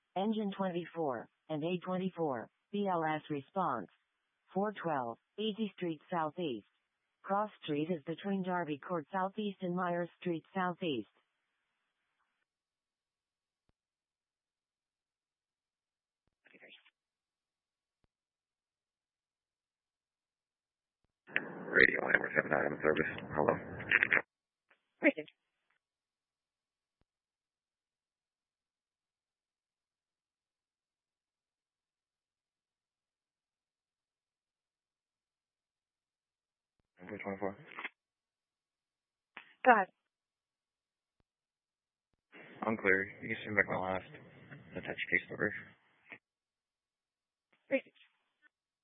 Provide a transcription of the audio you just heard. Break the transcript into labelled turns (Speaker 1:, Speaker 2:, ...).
Speaker 1: Engine 24, and A24, BLS response. 412, Easy Street Southeast. Cross Street is between Darby Court Southeast and Myers Street Southeast.
Speaker 2: Radio Amber 7 item service. Hello.
Speaker 1: Richard.
Speaker 2: Number 24.
Speaker 1: Go ahead.
Speaker 2: Unclear. You can send back my last. The touch case number.